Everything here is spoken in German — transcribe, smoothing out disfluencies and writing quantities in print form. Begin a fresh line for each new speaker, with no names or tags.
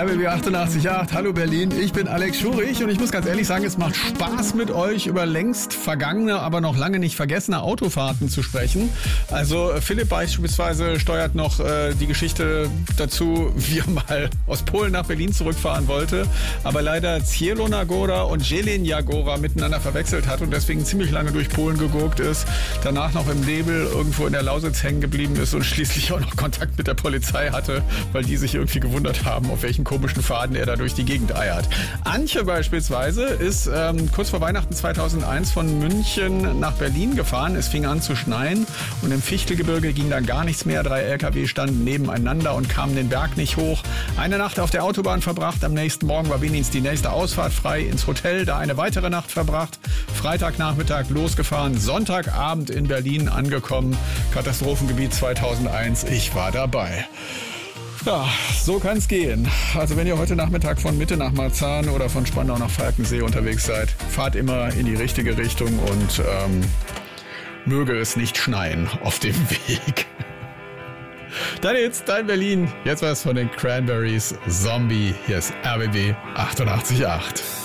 RBB 88.8, hallo Berlin, ich bin Alex Schurich und ich muss ganz ehrlich sagen, es macht Spaß mit euch über längst vergangene, aber noch lange nicht vergessene Autofahrten zu sprechen. Also Philipp beispielsweise steuert noch die Geschichte dazu, wie er mal aus Polen nach Berlin zurückfahren wollte, aber leider Zielona Góra und Jelenia Góra miteinander verwechselt hat und deswegen ziemlich lange durch Polen gegurkt ist, danach noch im Nebel irgendwo in der Lausitz hängen geblieben ist und schließlich auch noch Kontakt mit der Polizei hatte, weil die sich irgendwie gewundert haben, auf welchen komischen Faden er da durch die Gegend eiert. Antje beispielsweise ist kurz vor Weihnachten 2001 von München nach Berlin gefahren. Es fing an zu schneien und im Fichtelgebirge ging dann gar nichts mehr. 3 LKW standen nebeneinander und kamen den Berg nicht hoch. Eine Nacht auf der Autobahn verbracht, am nächsten Morgen war wenigstens die nächste Ausfahrt frei, ins Hotel, da eine weitere Nacht verbracht. Freitagnachmittag losgefahren, Sonntagabend in Berlin angekommen. Katastrophengebiet 2001, ich war dabei. Ja, so kann's gehen. Also wenn ihr heute Nachmittag von Mitte nach Marzahn oder von Spandau nach Falkensee unterwegs seid, fahrt immer in die richtige Richtung und möge es nicht schneien auf dem Weg. Dann jetzt, dein Berlin. Jetzt was von den Cranberries, Zombie. Hier ist RBB 88.8.